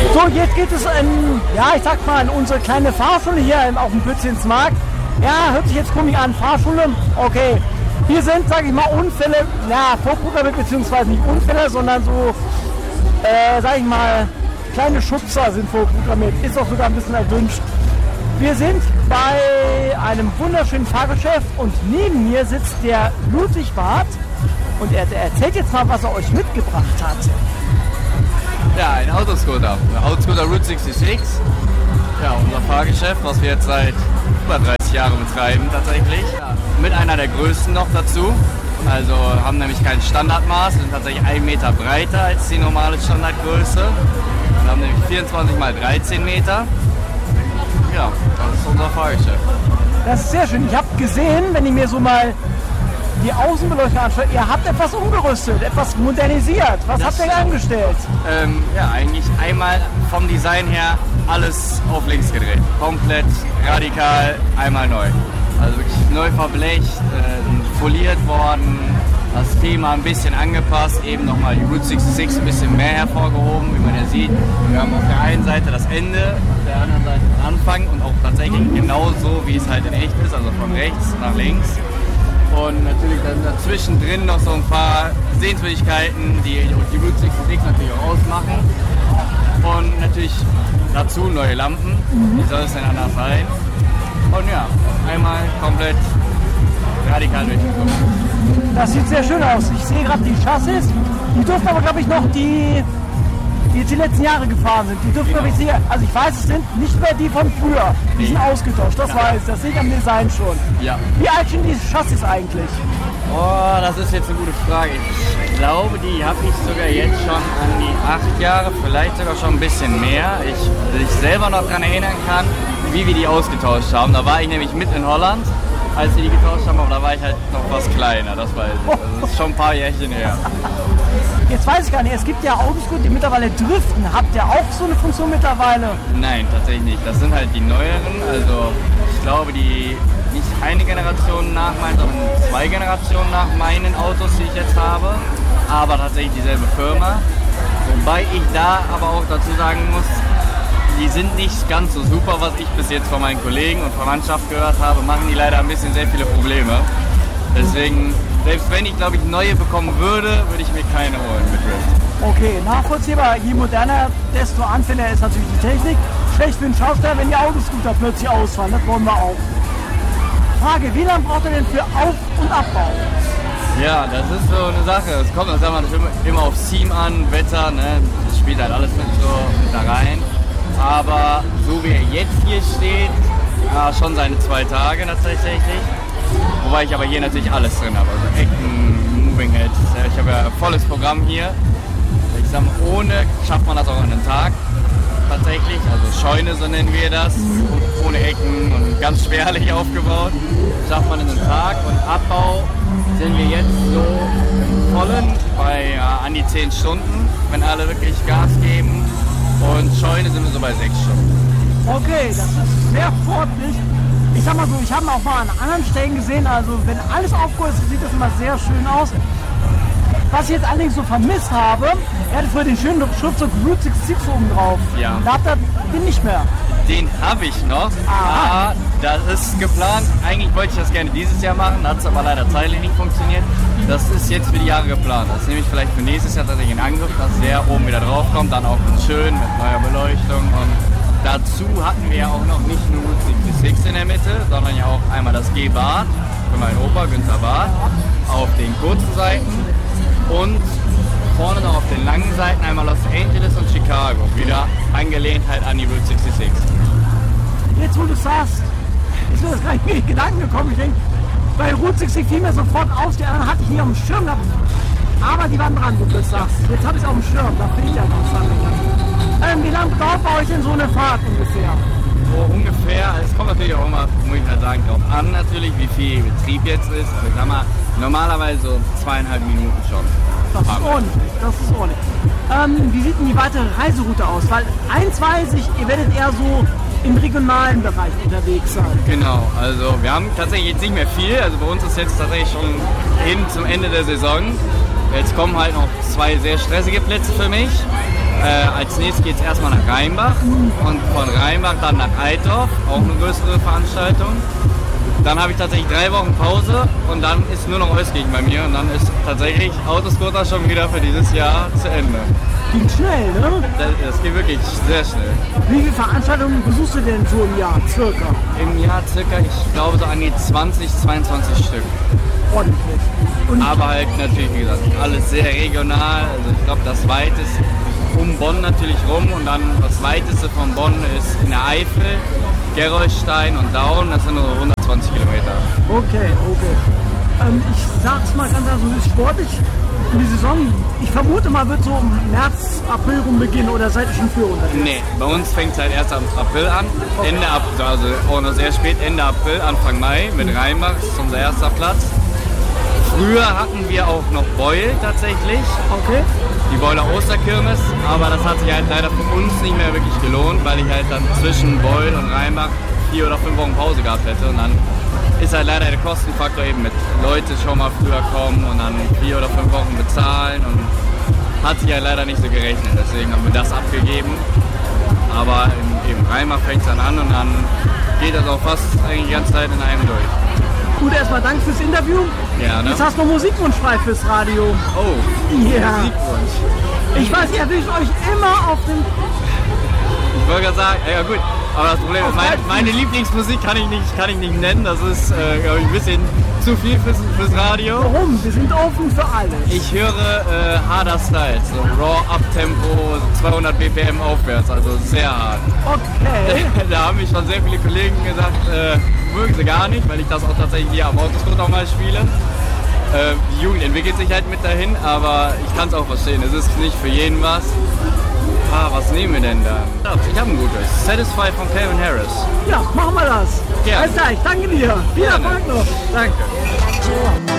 So, jetzt geht es in unsere kleine Fahrschule hier auf dem Pützchensmarkt. Ja, hört sich jetzt komisch an, Fahrschule, okay. Hier sind, sage ich mal, Unfälle, vorprogrammiert, beziehungsweise nicht Unfälle, sondern so, kleine Schubser sind vorprogrammiert. Ist auch sogar ein bisschen erwünscht. Wir sind bei einem wunderschönen Fahrgeschäft und neben mir sitzt der Ludwig Barth und er erzählt jetzt mal, was er euch mitgebracht hat. Ja, ein Autoscooter. Ein Autoscooter Route 66. Ja, unser Fahrgeschäft, was wir jetzt seit über 30 Jahren betreiben tatsächlich. Ja, mit einer der größten noch dazu. Also haben nämlich kein Standardmaß, sind tatsächlich 1 Meter breiter als die normale Standardgröße. Wir haben nämlich 24 x 13 Meter. Ja, das ist unser Fahrgeschäft. Das ist sehr schön. Ich habe gesehen, wenn ich mir so mal die Außenbeleuchtung anschaue, ihr habt etwas umgerüstet, etwas modernisiert. Was habt ihr angestellt? Eigentlich einmal vom Design her alles auf links gedreht. Komplett radikal, einmal neu. Also wirklich neu verblecht, foliert worden, das Thema ein bisschen angepasst, eben nochmal die Route 66 ein bisschen mehr hervorgehoben, wie man ja sieht. Wir haben auf der einen Seite das Ende, auf der anderen Seite den Anfang und auch tatsächlich genauso, wie es halt in echt ist, also von rechts nach links. Und natürlich dann dazwischen drin noch so ein paar Sehenswürdigkeiten, die Route 66 natürlich auch ausmachen. Und natürlich dazu neue Lampen, wie soll es denn anders sein? Und ja, einmal komplett radikal durchgekommen. Das sieht sehr schön aus. Ich sehe gerade die Chassis. Die dürften aber, glaube ich, noch die jetzt die letzten Jahre gefahren sind. Die dürften, glaube ich, also ich weiß, es sind nicht mehr die von früher. Die sind ausgetauscht, das weiß ich. Das sehe ich am Design schon. Ja. Wie alt sind diese Chassis eigentlich? Oh, das ist jetzt eine gute Frage. Ich glaube, die habe ich sogar jetzt schon an die 8 Jahre, vielleicht sogar schon ein bisschen mehr. Ich selber noch daran erinnern kann, wie wir die ausgetauscht haben. Da war ich nämlich mit in Holland, als wir die getauscht haben, aber da war ich halt noch was kleiner, das weiß ich. Das ist schon ein paar Jährchen her. Jetzt weiß ich gar nicht, es gibt ja Autoscooter, die mittlerweile driften. Habt ihr auch so eine Funktion mittlerweile? Nein, tatsächlich nicht. Das sind halt die neueren, also ich glaube, die nicht eine Generation nach meinen, sondern 2 Generationen nach meinen Autos, die ich jetzt habe, aber tatsächlich dieselbe Firma. Wobei ich da aber auch dazu sagen muss, die sind nicht ganz so super, was ich bis jetzt von meinen Kollegen und Verwandtschaft gehört habe, machen die leider ein bisschen sehr viele Probleme. Deswegen, selbst wenn ich, glaube ich, neue bekommen würde, würde ich mir keine holen mit Drift. Okay, nachvollziehbar. Je moderner, desto anfälliger ist natürlich die Technik. Schlecht für den Schauspieler, wenn die Autoscooter plötzlich ausfallen. Das wollen wir auch. Frage, wie lange braucht ihr denn für Auf- und Abbau? Ja, das ist so eine Sache. Es kommt immer aufs Team an, Wetter, ne? Das spielt halt alles mit da rein. Aber so wie er jetzt hier steht, schon seine 2 Tage tatsächlich. Wobei ich aber hier natürlich alles drin habe. Also Ecken, Moving Heads. Ich habe ja ein volles Programm hier. Ich sag mal, ohne schafft man das auch in einem Tag tatsächlich. Also Scheune, so nennen wir das. Ohne Ecken und ganz spärlich aufgebaut. Schafft man in einem Tag. Und Abbau sind wir jetzt so im Vollen bei an die 10 Stunden, wenn alle wirklich Gas geben. Und Scheune sind wir so bei 6 Stunden. Okay, das ist sehr sportlich. Ich sag mal so, ich habe auch mal an anderen Stellen gesehen, also wenn alles aufgeholt ist, sieht das immer sehr schön aus. Was ich jetzt allerdings so vermisst habe, er hatte früher den schönen Schriftzug Route 66 oben drauf. Ja. Da habt ihr den nicht mehr. Den habe ich noch. Das ist geplant. Eigentlich wollte ich das gerne dieses Jahr machen, hat es aber leider zeitlich nicht funktioniert. Das ist jetzt für die Jahre geplant. Das nehme ich vielleicht für nächstes Jahr tatsächlich in Angriff, dass der oben wieder drauf kommt, dann auch mit schön, mit neuer Beleuchtung. Und dazu hatten wir ja auch noch nicht nur Route 66 in der Mitte, sondern ja auch einmal das G-Bad für meinen Opa Günther Barth auf den kurzen Seiten und vorne noch auf den langen Seiten einmal Los Angeles und Chicago, wieder angelehnt halt an die Route 66. Jetzt wo du sagst, ist mir das gar nicht in Gedanken gekommen. Ich denke, bei Route 66 fiel mir sofort auf, die anderen hatte ich nie auf dem Schirm gehabt. Aber die waren dran, wo du das sagst. Jetzt habe ich es auf dem Schirm, da finde ich ja interessant. Wie lange dauert bei euch denn so eine Fahrt ungefähr? So ungefähr, es kommt natürlich auch immer, muss ich halt sagen, drauf an natürlich, wie viel Betrieb jetzt ist. Aber ich sag mal, normalerweise so 2,5 Minuten schon. Das ist ordentlich, das ist ordentlich. Wie sieht denn die weitere Reiseroute aus? Weil eins weiß ich, ihr werdet eher so im regionalen Bereich unterwegs sein. Genau, also wir haben tatsächlich jetzt nicht mehr viel. Also bei uns ist jetzt tatsächlich schon hin zum Ende der Saison. Jetzt kommen halt noch 2 sehr stressige Plätze für mich. Als nächstes geht es erstmal nach Rheinbach und von Rheinbach dann nach Altdorf, auch eine größere Veranstaltung. Dann habe ich tatsächlich 3 Wochen Pause und dann ist nur noch Euskirchen bei mir und dann ist tatsächlich Autoscooter schon wieder für dieses Jahr zu Ende. Ging schnell, ne? Das geht wirklich sehr schnell. Wie viele Veranstaltungen besuchst du denn so im Jahr, circa? Im Jahr circa, ich glaube so an die 20, 22 Stück. Ordentlich. Und Aber halt natürlich, wie gesagt, alles sehr regional. Also ich glaube, das weiteste um Bonn natürlich rum und dann das weiteste von Bonn ist in der Eifel, Gerolstein und Daun. Das sind nur 120 Kilometer. okay. Ich sag's mal ganz einfach, so ist sportlich. Die Saison, ich vermute mal, wird so im März, April rum beginnen oder seid ihr schon für unterwegs? Nee, bei uns fängt es halt erst am April an, Ende April, also auch noch sehr spät, Ende April, Anfang Mai mit Rheinbach, das ist unser erster Platz. Früher hatten wir auch noch Beul tatsächlich, Okay. die Beuler Osterkirmes, aber das hat sich halt leider für uns nicht mehr wirklich gelohnt, weil ich halt dann zwischen Beul und Rheinbach 4 oder 5 Wochen Pause gehabt hätte und dann ist halt leider der Kostenfaktor eben mit Leute schon mal früher kommen und dann 4 oder 5 Wochen bezahlen und hat sich halt leider nicht so gerechnet, deswegen haben wir das abgegeben. Aber im Rheinbach fängt es dann an und dann geht das auch fast eigentlich die ganze Zeit in einem durch. Gut, erstmal danke fürs Interview. Ja, ne? Jetzt hast du noch Musikwunsch frei fürs Radio. Oh, Ja. Musikwunsch. Ich weiß, ihr erwischt euch immer auf den... Ich wollte gerade sagen, ja gut, aber das Problem ist, meine Lieblingsmusik kann ich nicht nennen, das ist glaube ich, ein bisschen zu viel fürs Radio. Warum? Wir sind offen für alles. Ich höre harder Styles, so Raw Up-Tempo, 200 BPM aufwärts, also sehr hart. Okay. Da haben mich schon sehr viele Kollegen gesagt, mögen sie gar nicht, weil ich das auch tatsächlich hier am Autoscooter mal spiele. Die Jugend entwickelt sich halt mit dahin, aber ich kann es auch verstehen, es ist nicht für jeden was. Was nehmen wir denn da? Ich habe ein gutes. Satisfy von Calvin Harris. Ja, machen wir das. Gerne. Alles klar, ich danke dir. Viel Gerne. Erfolg noch. Danke.